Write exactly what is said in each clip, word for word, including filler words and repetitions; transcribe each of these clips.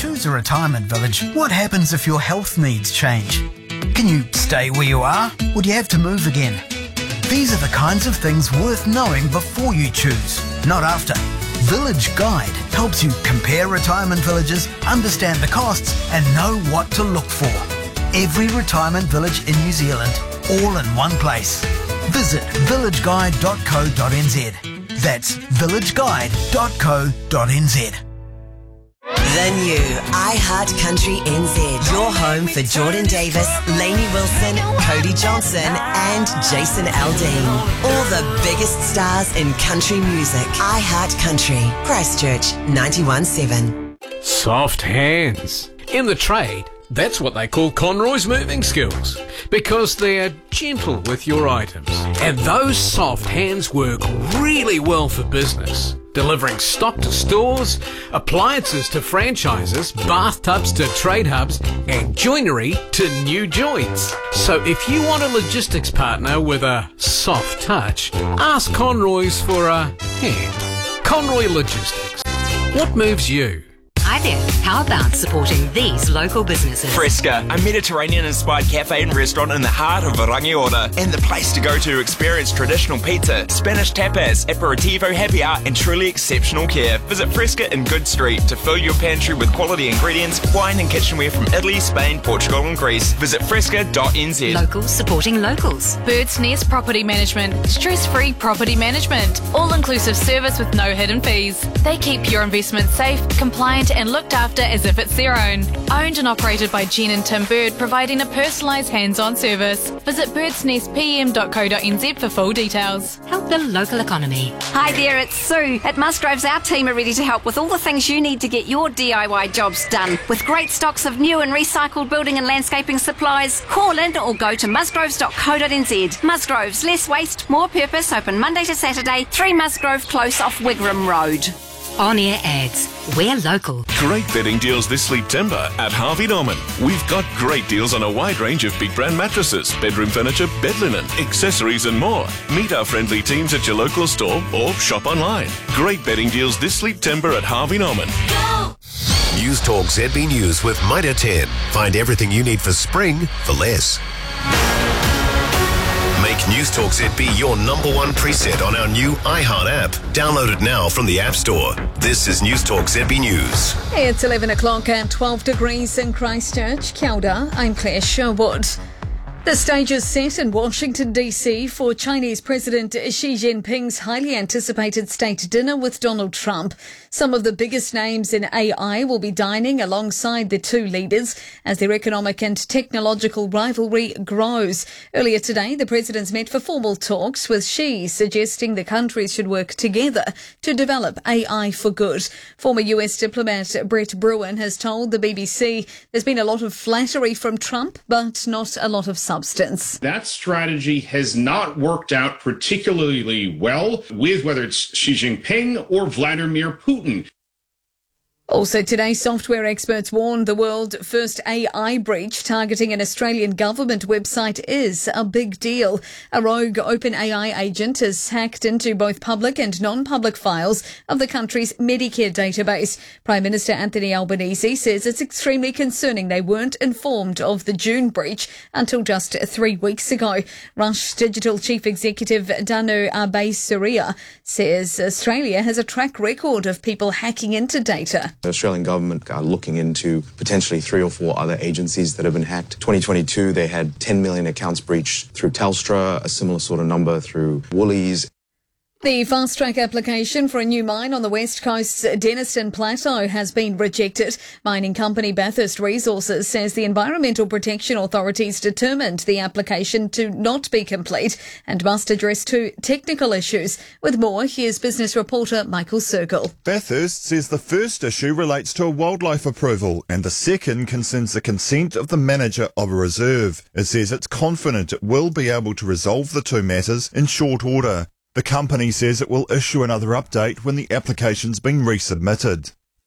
choose a retirement village, what happens if your health needs change? Can you stay where you are, or do you have to move again? These are the kinds of things worth knowing before you choose, not after. Village Guide helps you compare retirement villages, understand the costs, and know what to look for. Every retirement village in New Zealand, all in one place. Visit village guide dot co dot n z. That's village guide dot co dot n z. The new iHeart Country N Z. Your home for Jordan Davis, Lainey Wilson, Cody Johnson and Jason Aldean. All the biggest stars in country music. iHeart Country. Christchurch ninety-one seven. Soft hands. In the trade, that's what they call Conroy's moving skills, because they're gentle with your items. And those soft hands work really well for business, delivering stock to stores, appliances to franchises, bathtubs to trade hubs, and joinery to new joints. So if you want a logistics partner with a soft touch, ask Conroy's for a hand. Conroy Logistics. What moves you? Hi there. How about supporting these local businesses? Fresca, a Mediterranean-inspired cafe and restaurant in the heart of Rangiora, and the place to go to experience traditional pizza, Spanish tapas, aperitivo happy hour, and truly exceptional care. Visit Fresca in Good Street to fill your pantry with quality ingredients, wine and kitchenware from Italy, Spain, Portugal and Greece. Visit fresca dot n z. Locals supporting locals. Bird's Nest Property Management. Stress-free property management. All-inclusive service with no hidden fees. They keep your investment safe, compliant and looked after as if it's their own. Owned and operated by Jen and Tim Bird, providing a personalised hands-on service. Visit birds nest p m dot co dot n z for full details. Help the local economy. Hi there, it's Sue. At Musgroves, our team are ready to help with all the things you need to get your D I Y jobs done. With great stocks of new and recycled building and landscaping supplies, call in or go to musgroves dot co dot n z. Musgroves, less waste, more purpose, open Monday to Saturday, three Musgrove Close off Wigram Road. On-air ads. We're local. Great bedding deals this September at Harvey Norman. We've got great deals on a wide range of big brand mattresses, bedroom furniture, bed linen, accessories and more. Meet our friendly teams at your local store or shop online. Great bedding deals this September at Harvey Norman. Go! News Talk Z B News with Mitre ten. Find everything you need for spring for less. Make News Talk Z B your number one preset on our new iHeart app. Download it now from the App Store. This is News Talk Z B News. It's eleven o'clock and twelve degrees in Christchurch. Kia ora, I'm Claire Sherwood. The stage is set in Washington, D C for Chinese President Xi Jinping's highly anticipated state dinner with Donald Trump. Some of the biggest names in A I will be dining alongside the two leaders as their economic and technological rivalry grows. Earlier today, the presidents met for formal talks, with Xi suggesting the countries should work together to develop A I for good. Former U S diplomat Brett Bruin has told the B B C there's been a lot of flattery from Trump, but not a lot of substance. That strategy has not worked out particularly well with whether it's Xi Jinping or Vladimir Putin. Also today, software experts warn the world's first A I breach targeting an Australian government website is a big deal. A rogue OpenAI agent has hacked into both public and non-public files of the country's Medicare database. Prime Minister Anthony Albanese says it's extremely concerning they weren't informed of the June breach until just three weeks ago. Rush Digital Chief Executive Danu Abe-Suria says Australia has a track record of people hacking into data. The Australian government are looking into potentially three or four other agencies that have been hacked. twenty twenty-two, they had ten million accounts breached through Telstra, a similar sort of number through Woolies. The fast-track application for a new mine on the west coast's Denniston Plateau has been rejected. Mining company Bathurst Resources says the Environmental Protection Authorities determined the application to not be complete and must address two technical issues. With more, here's business reporter Michael Sergel. Bathurst says the first issue relates to a wildlife approval and the second concerns the consent of the manager of a reserve. It says it's confident it will be able to resolve the two matters in short order. The company says it will issue another update when the application's been resubmitted.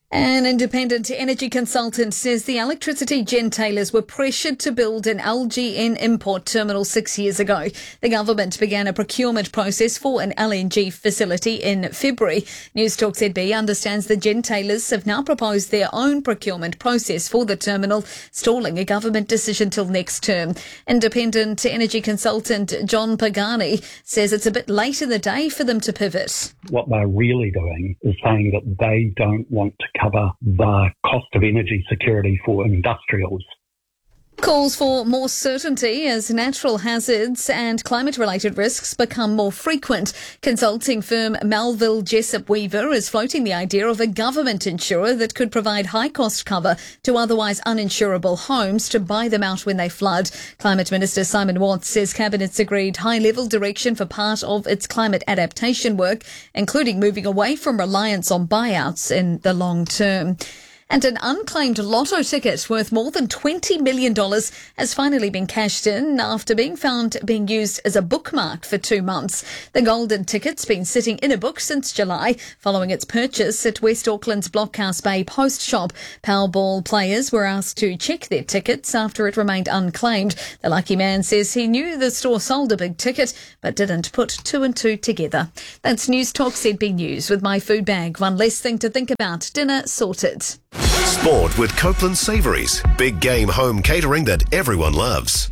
An independent energy consultant says the electricity gentailers were pressured to build an L G N import terminal six years ago. The government began a procurement process for an L N G facility in February. News Talk Z B understands the gentailers have now proposed their own procurement process for the terminal, stalling a government decision till next term. Independent energy consultant John Pagani says it's a bit late in the day for them to pivot. What they're really doing is saying that they don't want to cover the cost of energy security for industrials. Calls for more certainty as natural hazards and climate-related risks become more frequent. Consulting firm Melville Jessup Weaver is floating the idea of a government insurer that could provide high-cost cover to otherwise uninsurable homes to buy them out when they flood. Climate Minister Simon Watts says Cabinet's agreed high-level direction for part of its climate adaptation work, including moving away from reliance on buyouts in the long term. And an unclaimed lotto ticket worth more than twenty million dollars has finally been cashed in after being found being used as a bookmark for two months. The golden ticket's been sitting in a book since July following its purchase at West Auckland's Blockhouse Bay Post Shop. Powerball players were asked to check their tickets after it remained unclaimed. The lucky man says he knew the store sold a big ticket but didn't put two and two together. That's News Talk Z B News with My Food Bag. One less thing to think about. Dinner sorted. Sport with Copeland Savouries. Big game home catering that everyone loves.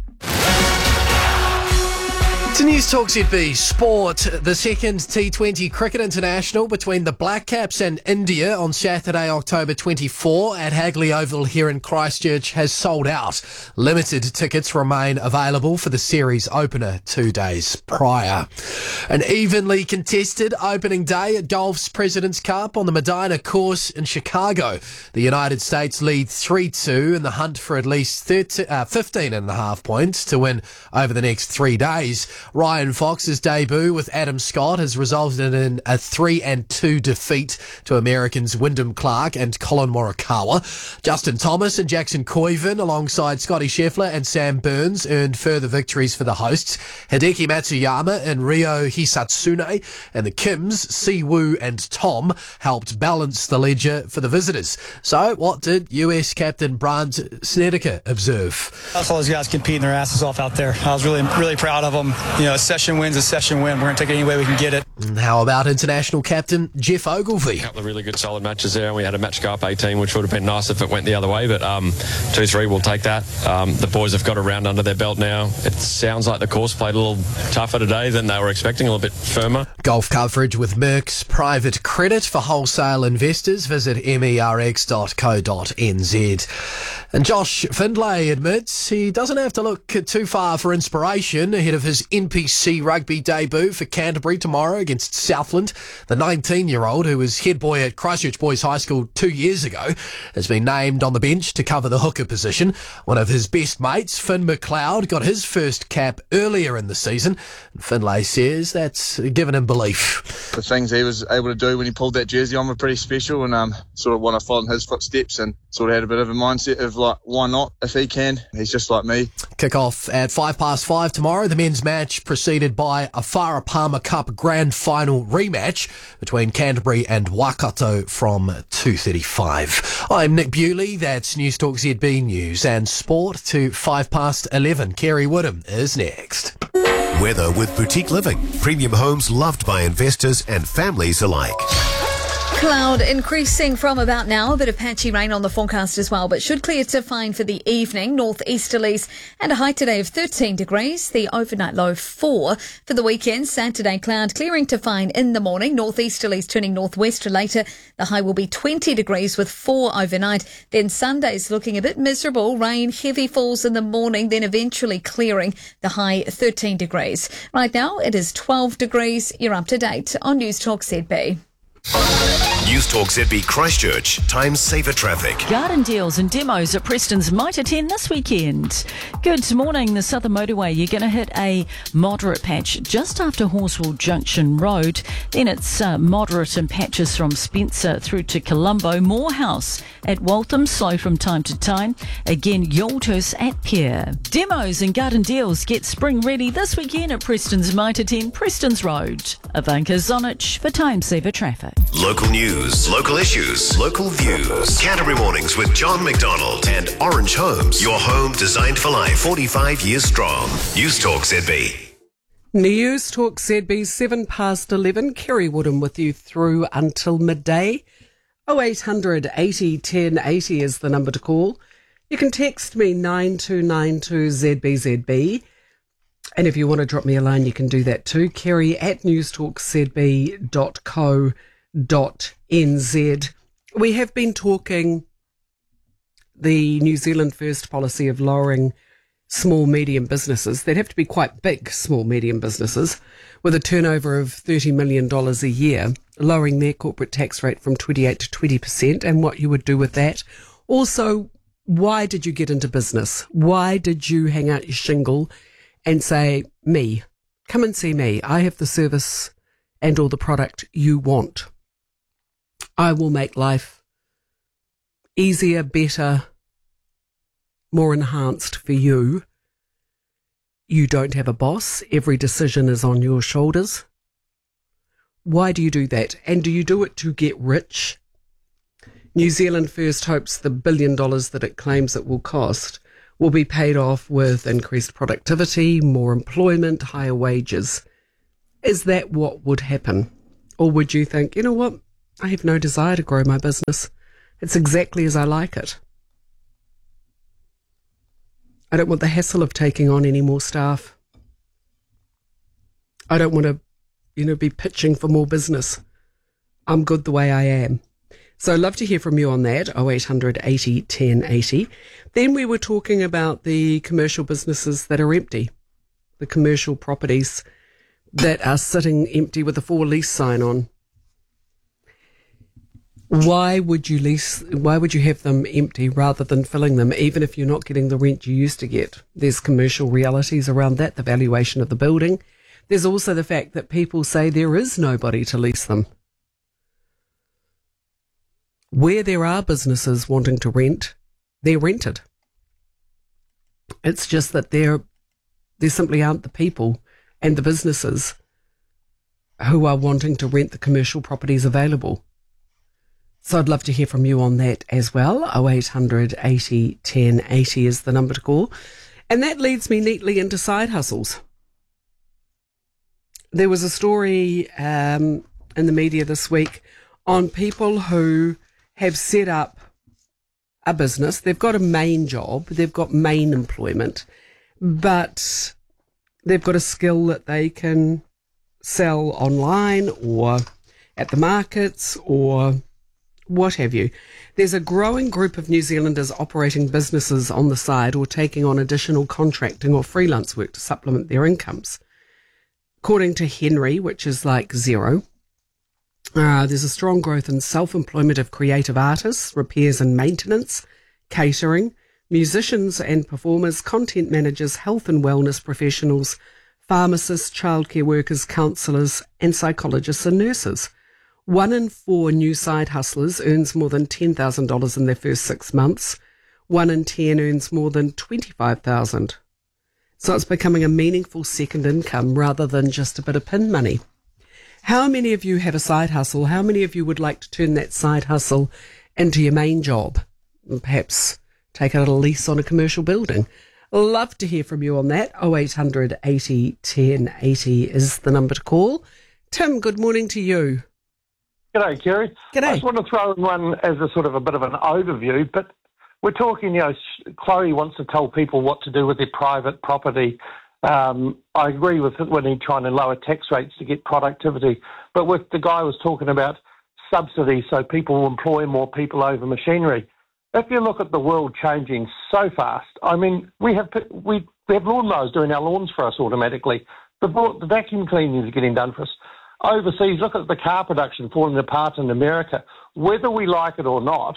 To News Talk Z B Sport, the second T twenty Cricket International between the Black Caps and India on Saturday, October twenty-fourth at Hagley Oval here in Christchurch has sold out. Limited tickets remain available for the series opener two days prior. An evenly contested opening day at golf's President's Cup on the Medina course in Chicago. The United States lead three two in the hunt for at least thirteen, uh, fifteen and a half points to win over the next three days. Ryan Fox's debut with Adam Scott has resulted in a three and two defeat to Americans Wyndham Clark and Colin Morikawa. Justin Thomas and Jackson Koivu, alongside Scotty Scheffler and Sam Burns, earned further victories for the hosts. Hideki Matsuyama and Ryo Hisatsune and the Kims, Siwoo and Tom, helped balance the ledger for the visitors. So, what did U S captain Brandt Snedeker observe? I saw those guys competing their asses off out there. I was really, really proud of them. You know, a session win's a session win. We're going to take it any way we can get it. And how about international captain Jeff Ogilvy? A couple of really good solid matches there, and we had a match go up eighteen, which would have been nice if it went the other way, but um, two three, we'll take that. Um, the boys have got a round under their belt now. It sounds like the course played a little tougher today than they were expecting, a little bit firmer. Golf coverage with Merck's private credit for wholesale investors. Visit merx dot co dot n z. And Josh Findlay admits he doesn't have to look too far for inspiration ahead of his N P C rugby debut for Canterbury tomorrow against Southland. The nineteen-year-old, who was head boy at Christchurch Boys High School two years ago, has been named on the bench to cover the hooker position. One of his best mates, Finn McLeod, got his first cap earlier in the season. And Findlay says that's given him belief. The things he was able to do when he pulled that jersey on were pretty special, and um, sort of want to follow in his footsteps, and sort of had a bit of a mindset of like, why not if he can? He's just like me. Kick-off at five past five tomorrow. The men's match preceded by a Farah Palmer Cup Grand Final rematch between Canterbury and Waikato from two thirty-five. I'm Nick Bewley. That's News Talk Z B News and Sport to five past eleven. Kerry Woodham is next. Weather with Boutique Living. Premium homes loved by investors and families alike. Cloud increasing from about now, a bit of patchy rain on the forecast as well, but should clear to fine for the evening. Northeasterlies and a high today of thirteen degrees, the overnight low four. For the weekend, Saturday cloud clearing to fine in the morning, northeasterlies turning northwest later. The high will be twenty degrees with four overnight. Then Sunday's looking a bit miserable, rain, heavy falls in the morning, then eventually clearing, the high thirteen degrees. Right now it is twelve degrees. You're up to date on News Talk Z B. News Talk Z B Christchurch. Time saver traffic. Garden deals and demos at Preston's Mitre ten this weekend. Good morning. The Southern Motorway, you're going to hit a moderate patch just after Horswell Junction Road. Then it's uh, moderate in patches from Spencer through to Colombo. Morehouse at Waltham, slow from time to time. Again, Youlthurst at Pier. Demos and garden deals get spring ready this weekend at Preston's Mitre ten, Preston's Road. Ivanka Zonich for Time Saver Traffic. Local news. news, local issues, local views. Canterbury Mornings with John McDonald and Orange Homes. Your home designed for life, forty-five years strong. News Talk Z B. News Talk Z B, seven past eleven. Kerry Woodham with you through until midday. oh eight hundred eighty ten eighty is the number to call. You can text me nine two nine two Z B Z B. And if you want to drop me a line, you can do that too. Kerry at newstalk z b dot co dot n z. We have been talking the New Zealand First policy of lowering small, medium businesses. They'd have to be quite big, small, medium businesses, with a turnover of thirty million dollars a year, lowering their corporate tax rate from twenty-eight to twenty percent, and what you would do with that. Also, why did you get into business? Why did you hang out your shingle and say, me, come and see me. I have the service and all the product you want. I will make life easier, better, more enhanced for you. You don't have a boss. Every decision is on your shoulders. Why do you do that? And do you do it to get rich? New Zealand First hopes the billion dollars that it claims it will cost will be paid off with increased productivity, more employment, higher wages. Is that what would happen? Or would you think, you know what, I have no desire to grow my business. It's exactly as I like it. I don't want the hassle of taking on any more staff. I don't want to, you know, be pitching for more business. I'm good the way I am. So I'd love to hear from you on that, oh eight hundred eighty ten eighty. Then we were talking about the commercial businesses that are empty, the commercial properties that are sitting empty with a for lease sign on. Why would you lease, why would you have them empty rather than filling them, even if you're not getting the rent you used to get? There's commercial realities around that, the valuation of the building. There's also the fact that people say there is nobody to lease them. Where there are businesses wanting to rent, they're rented. It's just that there, there simply aren't the people and the businesses who are wanting to rent the commercial properties available. So I'd love to hear from you on that as well. oh eight hundred eighty ten eighty is the number to call. And that leads me neatly into side hustles. There was a story um, in the media this week on people who have set up a business. They've got a main job, they've got main employment, but they've got a skill that they can sell online or at the markets or what have you. There's a growing group of New Zealanders operating businesses on the side or taking on additional contracting or freelance work to supplement their incomes. According to Henry, which is like zero, Uh, there's a strong growth in self-employment of creative artists, repairs and maintenance, catering, musicians and performers, content managers, health and wellness professionals, pharmacists, childcare workers, counsellors and psychologists and nurses. One in four new side hustlers earns more than ten thousand dollars in their first six months. One in ten earns more than twenty-five thousand dollars. So it's becoming a meaningful second income rather than just a bit of pin money. How many of you have a side hustle? How many of you would like to turn that side hustle into your main job? And perhaps take out a lease on a commercial building. Love to hear from you on that. oh eight hundred eighty ten eighty is the number to call. Tim, good morning to you. G'day, Kerry. G'day. I just want to throw in one as a sort of a bit of an overview, but we're talking, you know, Chloe wants to tell people what to do with their private property. Um, I agree with it when he's trying to lower tax rates to get productivity. But with the guy was talking about subsidies so people will employ more people over machinery. If you look at the world changing so fast, I mean, we have we, we have lawnmowers doing our lawns for us automatically. The, the vacuum cleaning is getting done for us. Overseas, look at the car production falling apart in America. Whether we like it or not,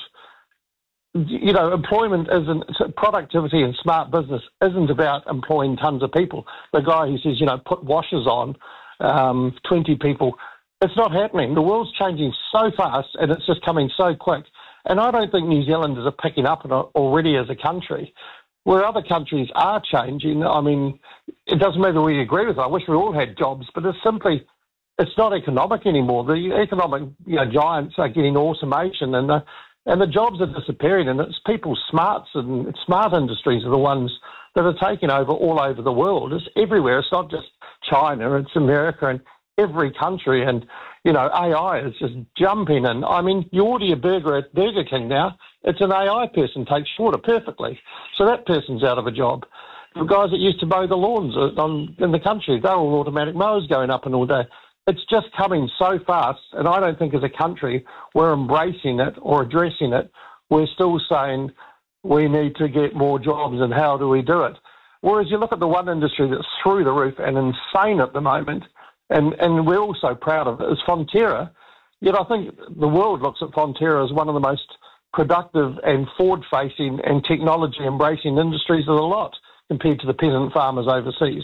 you know, employment isn't, productivity and smart business isn't about employing tons of people. The guy who says, you know, put washers on, um, twenty people, it's not happening. The world's changing so fast and it's just coming so quick. And I don't think New Zealanders are picking up on it already as a country. Where other countries are changing, I mean, it doesn't matter whether we agree with it. I wish we all had jobs, but it's simply it's not economic anymore. The economic you know, giants are getting automation, and the, and the jobs are disappearing, and it's people's smarts and smart industries are the ones that are taking over all over the world. It's everywhere. It's not just China, it's America and every country. And, you know, A I is just jumping. And, I mean, you order your burger at Burger King now, it's an A I person takes your order perfectly. So that person's out of a job. The guys that used to mow the lawns on, in the country, they're all automatic mowers going up and all day. It's just coming so fast, and I don't think as a country we're embracing it or addressing it. We're still saying we need to get more jobs, and how do we do it? Whereas you look at the one industry that's through the roof and insane at the moment, and, and we're all so proud of it, is Fonterra. Yet I think the world looks at Fonterra as one of the most productive and forward-facing and technology-embracing industries of the lot compared to the peasant farmers overseas.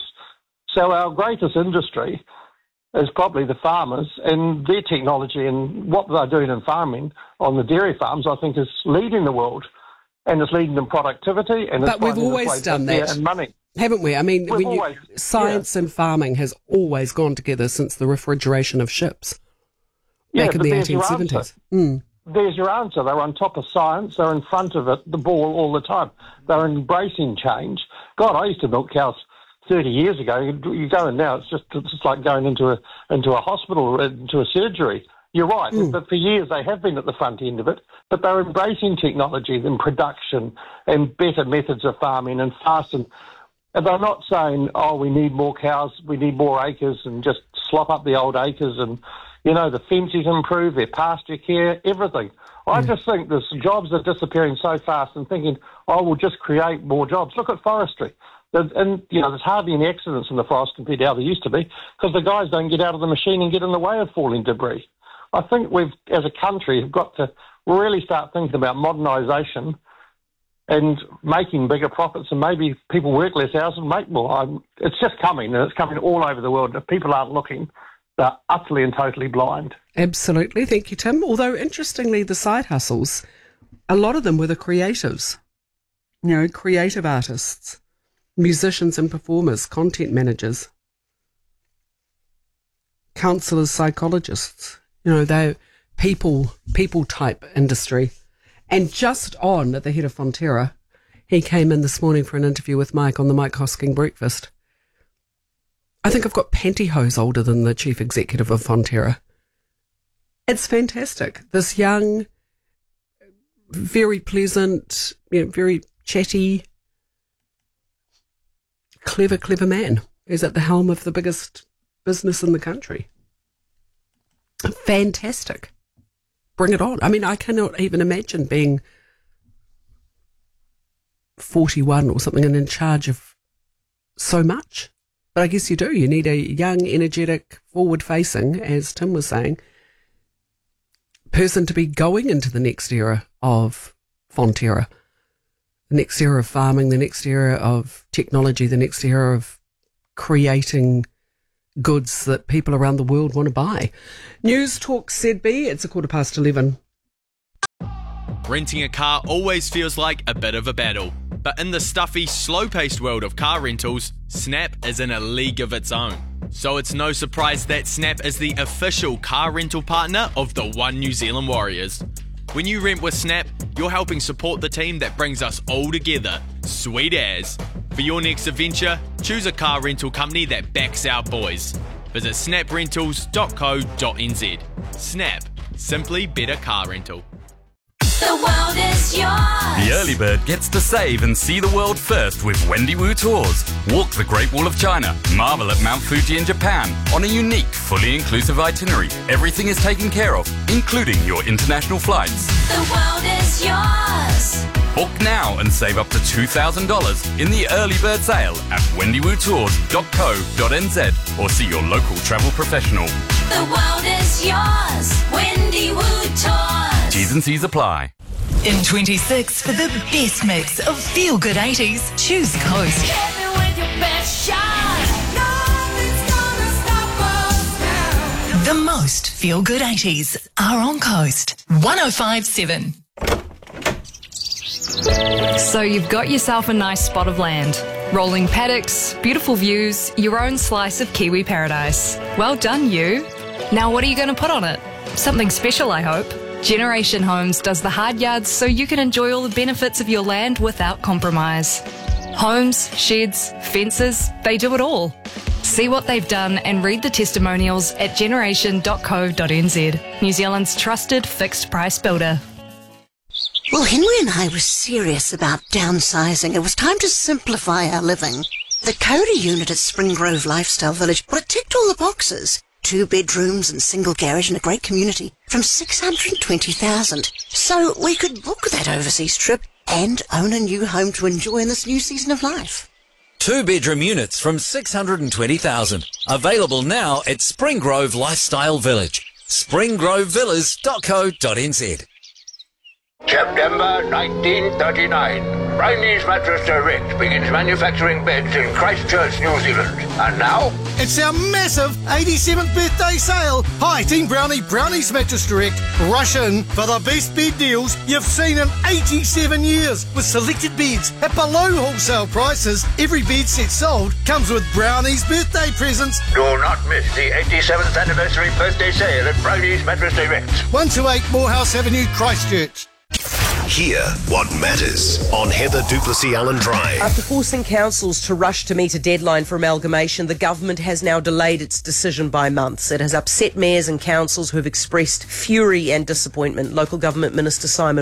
So our greatest industry is probably the farmers, and their technology and what they're doing in farming on the dairy farms, I think, is leading the world. And it's leading in productivity. And but it's we've always done that, and money. Haven't we? I mean, We've when you, always, science yeah. and farming has always gone together since the refrigeration of ships yeah, back in the eighteen seventies. Mm. There's your answer. They're on top of science. They're in front of it, the ball all the time. They're embracing change. God, I used to milk cows thirty years ago. You, you go in now, it's just it's just like going into a into a hospital, into a surgery. You're right, mm. but for years they have been at the front end of it, but they're embracing technology and production and better methods of farming and fast. And, and they're not saying, oh, we need more cows, we need more acres, and just slop up the old acres. And, you know, the fences improve, their pasture care, everything. I mm. just think there's jobs are disappearing so fast, and thinking, oh, we'll just create more jobs. Look at forestry. And, you know, there's hardly any accidents in the forest compared to how there used to be, because the guys don't get out of the machine and get in the way of falling debris. I think we've, as a country, have got to really start thinking about modernisation and making bigger profits, and maybe people work less hours and make more. I'm, it's just coming, and it's coming all over the world. If people aren't looking, they're utterly and totally blind. Absolutely. Thank you, Tim. Although, interestingly, the side hustles, a lot of them were the creatives, you know, creative artists, musicians and performers, content managers, counsellors, psychologists. You know, they're people, people type industry. And just on at the head of Fonterra, he came in this morning for an interview with Mike on the Mike Hosking Breakfast. I think I've got pantyhose older than the chief executive of Fonterra. It's fantastic. This young, very pleasant, you know, very chatty, clever, clever man is at the helm of the biggest business in the country. Fantastic. Bring it on. I mean, I cannot even imagine being forty-one or something and in charge of so much. But I guess you do. You need a young, energetic, forward-facing, as Tim was saying, person to be going into the next era of Fonterra, the next era of farming, the next era of technology, the next era of creating goods that people around the world want to buy. News Talk Z B, it's a quarter past eleven. Renting a car always feels like a bit of a battle, but in the stuffy, slow-paced world of car rentals, Snap is in a league of its own. So it's no surprise that Snap is the official car rental partner of the One New Zealand Warriors. When you rent with Snap, you're helping support the team that brings us all together. Sweet as. For your next adventure, choose a car rental company that backs our boys. Visit snap rentals dot co dot n z. Snap. Simply better car rental. The world is yours. The early bird gets to save and see the world first with Wendy Wu Tours. Walk the Great Wall of China, marvel at Mount Fuji in Japan on a unique, fully inclusive itinerary. Everything is taken care of, including your international flights. The world is yours. Book now and save up to two thousand dollars in the early bird sale at wendy wu tours dot co dot n z or see your local travel professional. The world is yours. Wendy Wu Tours. T's and C's apply. In twenty-six, for the best mix of feel-good eighties, choose Coast. Hit me with your best shot. Nothing's gonna stop us now. The most feel-good eighties are on Coast. one oh five point seven. So you've got yourself a nice spot of land. Rolling paddocks, beautiful views, your own slice of Kiwi paradise. Well done, you. Now what are you going to put on it? Something special, I hope. Generation Homes does the hard yards so you can enjoy all the benefits of your land without compromise. Homes, sheds, fences, they do it all. See what they've done and read the testimonials at generation dot co dot n z. New Zealand's trusted fixed price builder. Well, Henry and I were serious about downsizing. It was time to simplify our living. The Cody unit at Spring Grove Lifestyle Village, well, it ticked all the boxes. Two bedrooms and single garage in a great community from six hundred twenty thousand dollars. So we could book that overseas trip and own a new home to enjoy in this new season of life. Two bedroom units from six hundred twenty thousand dollars. Available now at Spring Grove Lifestyle Village. spring grove villas dot co dot n z. September nineteen thirty-nine. Brownie's Mattress Direct begins manufacturing beds in Christchurch, New Zealand. And now, it's our massive eighty-seventh birthday sale. Hi, Team Brownie, Brownie's Mattress Direct. Rush in for the best bed deals you've seen in eighty-seven years with selected beds at below wholesale prices. Every bed set sold comes with Brownie's birthday presents. do not miss the eighty-seventh anniversary birthday sale at Brownie's Mattress Direct. one two eight Morehouse Avenue, Christchurch. Hear what matters on Heather Duplessis Allen Drive. After forcing councils to rush to meet a deadline for amalgamation, the government has now delayed its decision by months. It has upset mayors and councils who have expressed fury and disappointment. Local Government Minister Simon